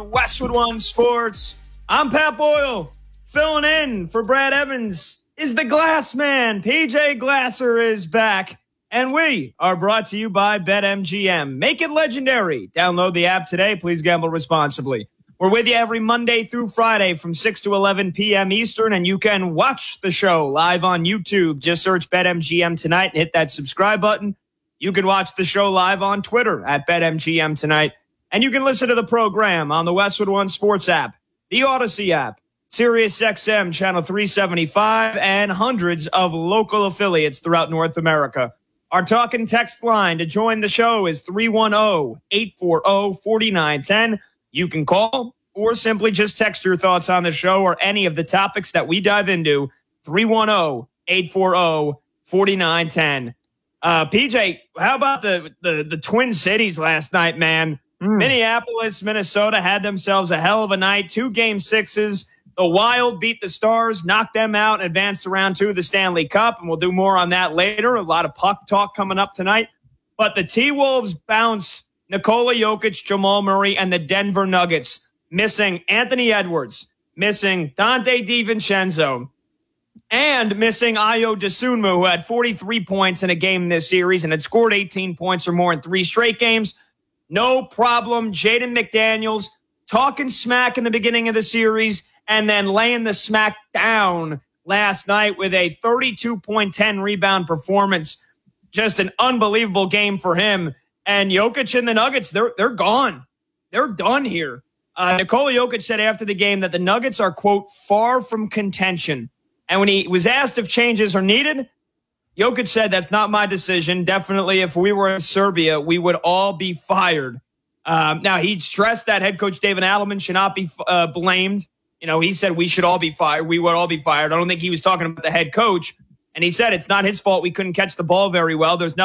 on Westwood One Sports. I'm Pat Boyle, filling in for Brad Evans. Is the Glass Man. PJ Glasser is back. And we are brought to you by BetMGM. Make it legendary. Download the app today. Please gamble responsibly. We're with you every Monday through Friday from 6 to 11 p.m. Eastern, and you can watch the show live on YouTube. Just search BetMGM Tonight and hit that subscribe button. You can watch the show live on Twitter at BetMGM Tonight, and you can listen to the program on the Westwood One Sports app, the Odyssey app, SiriusXM Channel 375, and hundreds of local affiliates throughout North America. Our talk and text line to join the show is 310-840-4910. You can call or simply just text your thoughts on the show or any of the topics that we dive into, 310-840-4910. PJ, how about the Twin Cities last night, man? Minneapolis, Minnesota had themselves a hell of a night. 2 Game 6s. The Wild beat the Stars, knocked them out, and advanced to round 2 of the Stanley Cup, and we'll do more on that later. A lot of puck talk coming up tonight. But the T-Wolves bounce Nikola Jokic, Jamal Murray, and the Denver Nuggets, missing Anthony Edwards, missing Dante DiVincenzo, and missing Ayo Dosunmu, who had 43 points in a game in this series and had scored 18 points or more in 3 straight games. No problem. Jaden McDaniels talking smack in the beginning of the series and then laying the smack down last night with a 32.10 rebound performance. Just an unbelievable game for him. And Jokic and the Nuggets, they're gone. They're done here. Nikola Jokic said after the game that the Nuggets are, quote, far from contention. And when he was asked if changes are needed, Jokic said, that's not my decision. Definitely, if we were in Serbia, we would all be fired. Now, he stressed that head coach David Alleman should not be blamed. You know, he said we should all be fired. We would all be fired. I don't think he was talking about the head coach. And he said it's not his fault we couldn't catch the ball very well. There's nothing